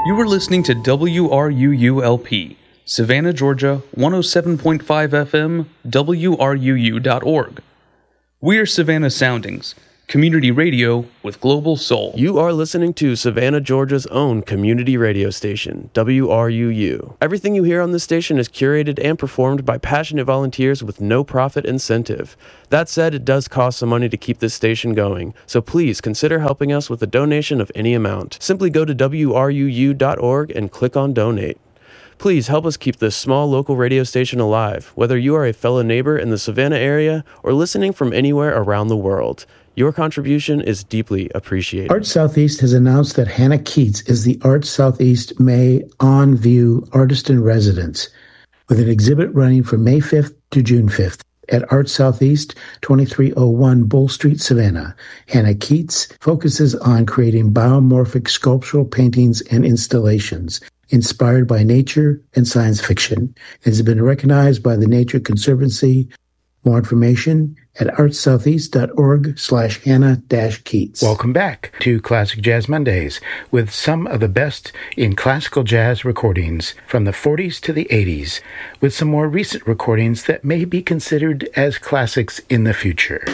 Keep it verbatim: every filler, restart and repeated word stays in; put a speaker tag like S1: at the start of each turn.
S1: You were listening to W R U U L P, Savannah, Georgia, one oh seven point five F M, W R U U dot org. We are Savannah Soundings, community radio with global soul.
S2: You are listening to Savannah, Georgia's own community radio station, W R U U. Everything you hear on this station is curated and performed by passionate volunteers with no profit incentive. That said, it does cost some money to keep this station going, so please consider helping us with a donation of any amount. Simply go to W R U U dot org and click on Donate. Please help us keep this small local radio station alive, whether you are a fellow neighbor in the Savannah area or listening from anywhere around the world. Your contribution is deeply appreciated.
S3: Arts Southeast has announced that Hannah Keats is the Arts Southeast May On View Artist in Residence, with an exhibit running from May fifth to June fifth at Arts Southeast, twenty-three oh one Bull Street, Savannah. Hannah Keats focuses on creating biomorphic sculptural paintings and installations inspired by nature and science fiction. It has been recognized by the Nature Conservancy. More information at artssoutheast.org slash Hannah dash Keats.
S4: Welcome back to Classic Jazz Mondays with some of the best in classical jazz recordings from the forties to the eighties, with some more recent recordings that may be considered as classics in the future.